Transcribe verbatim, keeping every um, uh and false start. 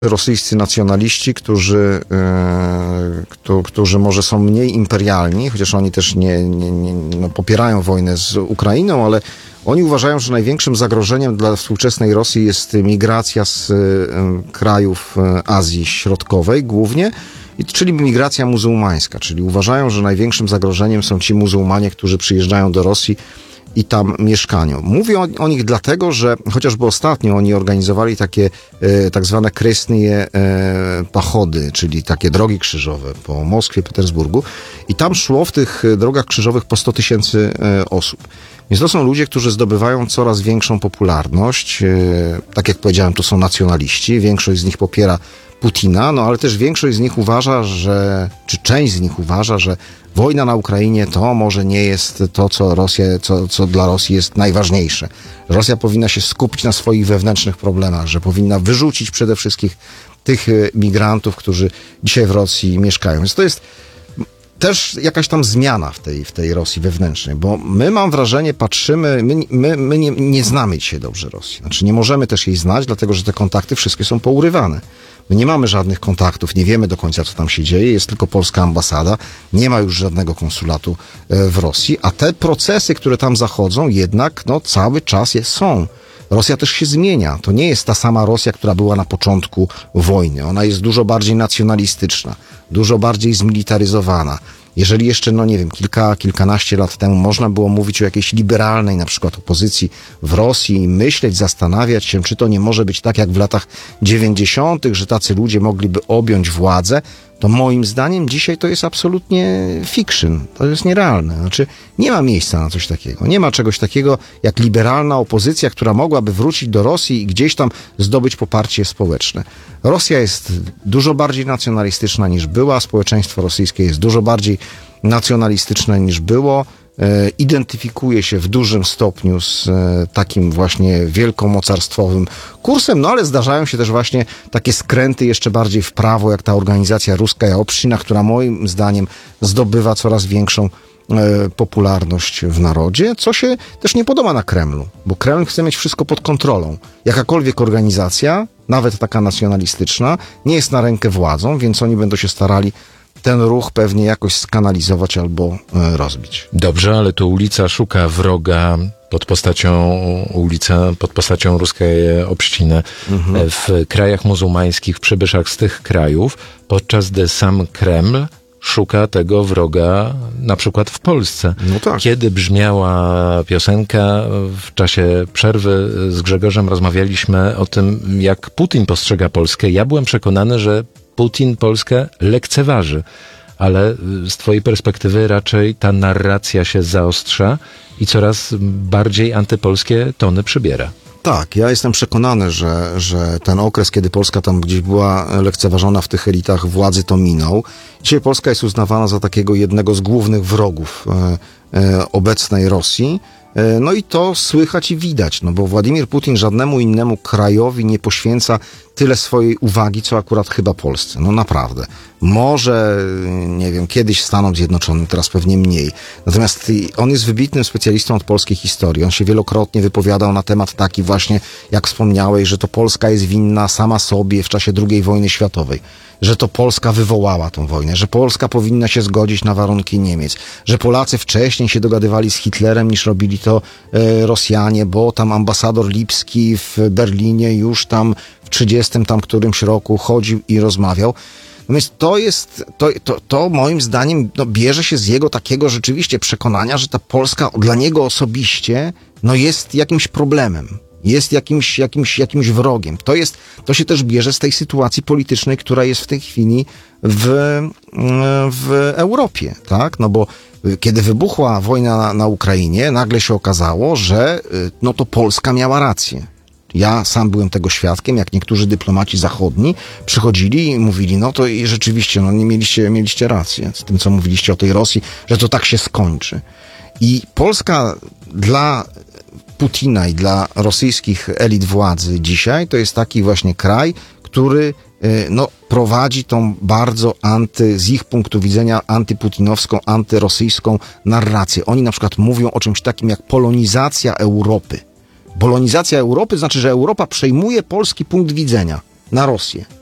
rosyjscy nacjonaliści, którzy, yy, którzy może są mniej imperialni, chociaż oni też nie, nie, nie no, popierają wojnę z Ukrainą, ale oni uważają, że największym zagrożeniem dla współczesnej Rosji jest migracja z yy, krajów Azji Środkowej głównie, czyli migracja muzułmańska, czyli uważają, że największym zagrożeniem są ci muzułmanie, którzy przyjeżdżają do Rosji i tam mieszkają. Mówię o, o nich dlatego, że chociażby ostatnio oni organizowali takie e, tak zwane kresnie e, pachody, czyli takie drogi krzyżowe po Moskwie, Petersburgu i tam szło w tych drogach krzyżowych po sto tysięcy e, osób. Więc to są ludzie, którzy zdobywają coraz większą popularność. E, tak jak powiedziałem, to są nacjonaliści. Większość z nich popiera Putina, no ale też większość z nich uważa, że, czy część z nich uważa, że wojna na Ukrainie to może nie jest to, co Rosja, co, co dla Rosji jest najważniejsze. Rosja powinna się skupić na swoich wewnętrznych problemach, że powinna wyrzucić przede wszystkim tych migrantów, którzy dzisiaj w Rosji mieszkają. Więc to jest też jakaś tam zmiana w tej, w tej Rosji wewnętrznej, bo my, mam wrażenie, patrzymy, my, my, my nie, nie znamy dzisiaj dobrze Rosji. Znaczy nie możemy też jej znać, dlatego że te kontakty wszystkie są pourywane. My nie mamy żadnych kontaktów, nie wiemy do końca, co tam się dzieje, jest tylko polska ambasada, nie ma już żadnego konsulatu w Rosji, a te procesy, które tam zachodzą, jednak no, cały czas jest, są. Rosja też się zmienia. To nie jest ta sama Rosja, która była na początku wojny. Ona jest dużo bardziej nacjonalistyczna, dużo bardziej zmilitaryzowana. Jeżeli jeszcze, no nie wiem, kilka, kilkanaście lat temu można było mówić o jakiejś liberalnej na przykład opozycji w Rosji i myśleć, zastanawiać się, czy to nie może być tak jak w latach dziewięćdziesiątych, że tacy ludzie mogliby objąć władzę, to moim zdaniem dzisiaj to jest absolutnie fiction. To jest nierealne. Znaczy, nie ma miejsca na coś takiego. Nie ma czegoś takiego jak liberalna opozycja, która mogłaby wrócić do Rosji i gdzieś tam zdobyć poparcie społeczne. Rosja jest dużo bardziej nacjonalistyczna niż była. Społeczeństwo rosyjskie jest dużo bardziej nacjonalistyczne niż było. Identyfikuje się w dużym stopniu z takim właśnie wielkomocarstwowym kursem, no ale zdarzają się też właśnie takie skręty jeszcze bardziej w prawo, jak ta organizacja Ruskaja Obszczyna, która moim zdaniem zdobywa coraz większą popularność w narodzie, co się też nie podoba na Kremlu, bo Kreml chce mieć wszystko pod kontrolą. Jakakolwiek organizacja, nawet taka nacjonalistyczna, nie jest na rękę władzą, więc oni będą się starali ten ruch pewnie jakoś skanalizować albo e, rozbić. Dobrze, ale to ulica szuka wroga pod postacią, ulica pod postacią Ruskaja Obszczyna mhm. w krajach muzułmańskich, w przybyszach z tych krajów, podczas gdy sam Kreml szuka tego wroga na przykład w Polsce. No tak. Kiedy brzmiała piosenka, w czasie przerwy z Grzegorzem rozmawialiśmy o tym, jak Putin postrzega Polskę. Ja byłem przekonany, że Putin Polskę lekceważy, ale z twojej perspektywy raczej ta narracja się zaostrza i coraz bardziej antypolskie tony przybiera. Tak, ja jestem przekonany, że, że ten okres, kiedy Polska tam gdzieś była lekceważona w tych elitach władzy, to minął. Dzisiaj Polska jest uznawana za takiego jednego z głównych wrogów e, e, obecnej Rosji. No i to słychać i widać, no bo Władimir Putin żadnemu innemu krajowi nie poświęca tyle swojej uwagi, co akurat chyba Polsce. No naprawdę. Może, nie wiem, kiedyś Stanom Zjednoczonym, teraz pewnie mniej. Natomiast on jest wybitnym specjalistą od polskiej historii. On się wielokrotnie wypowiadał na temat taki właśnie, jak wspomniałeś, że to Polska jest winna sama sobie w czasie drugiej wojny światowej. Że to Polska wywołała tą wojnę, że Polska powinna się zgodzić na warunki Niemiec, że Polacy wcześniej się dogadywali z Hitlerem niż robili to e, Rosjanie, bo tam ambasador Lipski w Berlinie już tam w trzydziestym tam którymś roku chodził i rozmawiał. Natomiast to jest, to, to, to moim zdaniem no, bierze się z jego takiego rzeczywiście przekonania, że ta Polska dla niego osobiście no, jest jakimś problemem. Jest jakimś, jakimś, jakimś wrogiem. To jest, to się też bierze z tej sytuacji politycznej, która jest w tej chwili w, w Europie, tak? No bo kiedy wybuchła wojna na, na Ukrainie, nagle się okazało, że no to Polska miała rację. Ja sam byłem tego świadkiem, jak niektórzy dyplomaci zachodni przychodzili i mówili, no to i rzeczywiście, no nie mieliście, mieliście rację z tym, co mówiliście o tej Rosji, że to tak się skończy. I Polska dla Putina i dla rosyjskich elit władzy dzisiaj to jest taki właśnie kraj, który no, prowadzi tą bardzo anty, z ich punktu widzenia antyputinowską, antyrosyjską narrację. Oni na przykład mówią o czymś takim jak polonizacja Europy. Polonizacja Europy znaczy, że Europa przejmuje polski punkt widzenia na Rosję.